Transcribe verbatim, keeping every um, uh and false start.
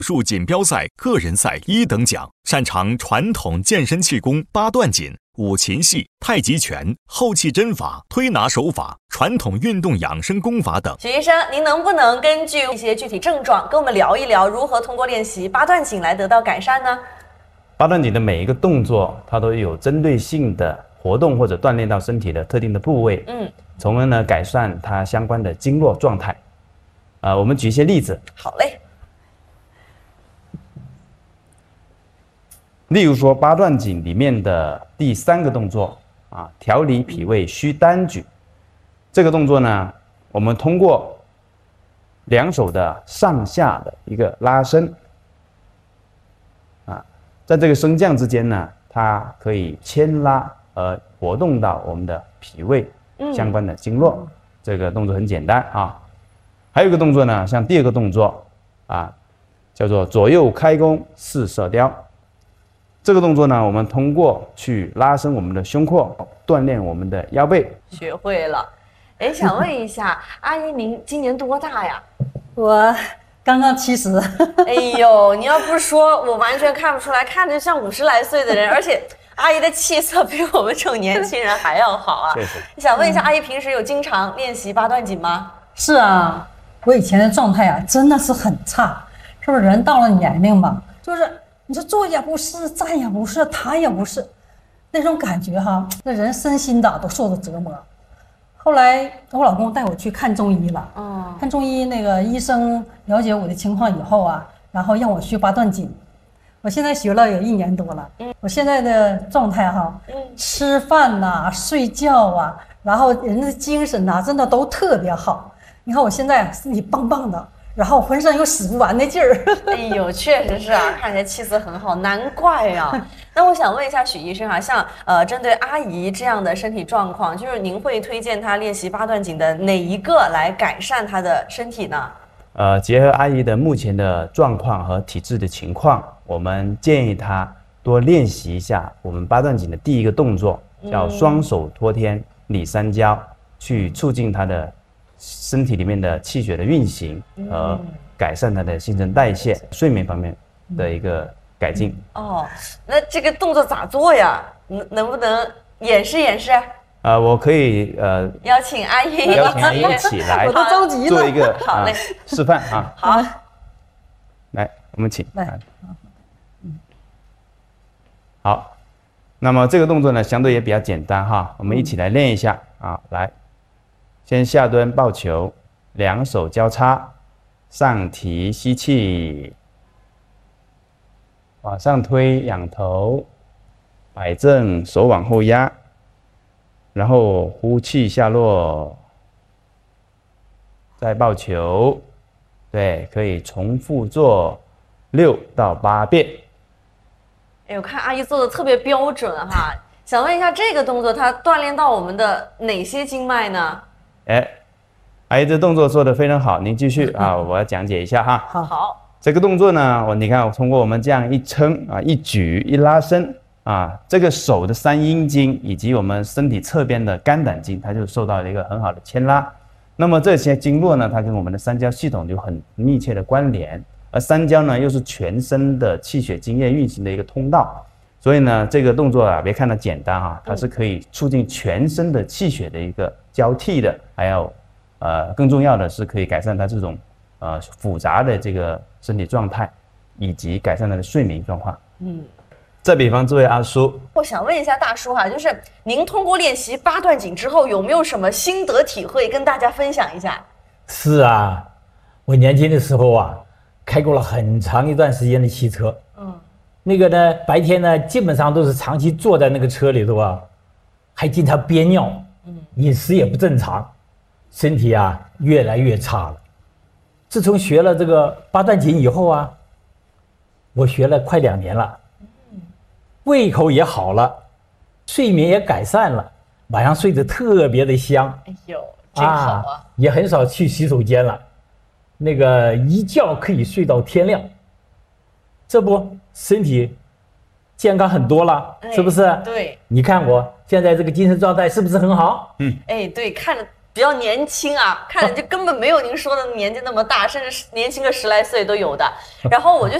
术锦标赛个人赛一等奖，擅长传统健身气功、八段锦、五禽戏、太极拳、后气针法、推拿手法、传统运动养生功法等。 许医生，您能不能根据一些具体症状跟我们聊一聊，如何通过练习八段锦来得到改善呢？ 八段锦的每一个动作，它都有针对性的活动或者锻炼到身体的特定的部位，嗯，从而呢改善它相关的经络状态。呃，我们举一些例子。 好嘞。 例如说八段锦里面的第三个动作啊，调理脾胃虚单举。这个动作呢，我们通过两手的上下的一个拉伸，啊，在这个升降之间呢，它可以牵拉而活动到我们的脾胃相关的经络。嗯、这个动作很简单啊。还有一个动作呢，像第二个动作啊，叫做左右开弓四射雕。这个动作呢，我们通过去拉伸我们的胸廓，锻炼我们的腰背。 学会了。哎，想问一下，阿姨您今年多大呀？ 我刚刚七十。 哎呦，你要不说，我完全看不出来，看着像五十来岁的人，而且阿姨的气色比我们这种年轻人还要好啊。 确实。 想问一下，阿姨平时有经常练习八段锦吗？ 是啊，我以前的状态啊，真的是很差。是不是人到了年龄嘛，就是。你说坐也不是，站也不是，躺也不是，那种感觉哈，那人身心的都受着折磨。后来我老公带我去看中医了，哦，看中医那个医生了解我的情况以后啊，然后让我学八段锦。我现在学了有一年多了，嗯，我现在的状态哈，嗯，吃饭呐、啊、睡觉啊，然后人的精神呐、啊，真的都特别好。你看我现在身体棒棒的。然后浑身有使不完的劲儿， 哎呦，确实是啊，看起来气色很好，难怪啊。那我想问一下许医生啊，像呃针对阿姨这样的身体状况，就是您会推荐她练习八段锦的哪一个来改善她的身体呢？ 呃，结合阿姨的目前的状况和体质的情况，我们建议她多练习一下我们八段锦的第一个动作，叫双手托天理三焦，嗯、去促进她的身体里面的气血的运行和改善它的新陈代谢、嗯、睡眠方面的一个改进。 哦，那这个动作咋做呀？能能不能演示演示？ 呃，我可以呃邀请阿姨， 邀请阿姨一起来， 我都着急了， 做一个好嘞、 啊、示范啊。 好， 来，我们请来。 好，那么这个动作呢，相对也比较简单哈，我们一起来练一下啊，来。先下蹲抱球，两手交叉，上提吸气，往上推仰头，摆正手往后压，然后呼气下落，再抱球，对，可以重复做六到八遍。 哎，我看阿姨做的特别标准哈，想问一下这个动作它锻炼到我们的哪些经脉呢？ 哎，阿姨这动作做得非常好，您继续啊，我要讲解一下哈。 好，好， 这个动作呢，我你看，我通过我们这样一撑啊，一举一拉伸啊，这个手的三阴经以及我们身体侧边的肝胆经，它就受到了一个很好的牵拉。那么这些经络呢，它跟我们的三焦系统有很密切的关联，而三焦呢又是全身的气血津液运行的一个通道。所以呢，这个动作啊，别看它简单啊，它是可以促进全身的气血的一个交替的，还有，呃，更重要的是可以改善它这种呃复杂的这个身体状态，以及改善它的睡眠状况。嗯，再比方这位阿叔， 我想问一下大叔哈，就是您通过练习八段锦之后，有没有什么心得体会跟大家分享一下？ 是啊，我年轻的时候啊，开过了很长一段时间的汽车。嗯。那个呢，白天呢，基本上都是长期坐在那个车里头啊，还经常憋尿，嗯，饮食也不正常，身体啊越来越差了。自从学了这个八段锦以后啊，我学了快两年了，嗯，胃口也好了，睡眠也改善了，晚上睡得特别的香。 哎呦，真好啊！啊也很少去洗手间了，那个一觉可以睡到天亮。这不身体健康很多了，哎、是不是？ 对， 你看我现在这个精神状态是不是很好？ 嗯，哎，对，看着比较年轻啊，看着就根本没有您说的年纪那么大，甚至是年轻个十来岁都有的。然后我就